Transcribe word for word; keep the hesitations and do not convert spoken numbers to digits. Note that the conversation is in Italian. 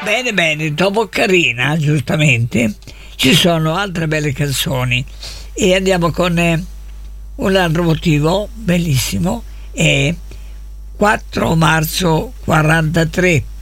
Bene, bene, dopo Carina, giustamente, ci sono altre belle canzoni e andiamo con eh, un altro motivo bellissimo, è quattro marzo quarantatré.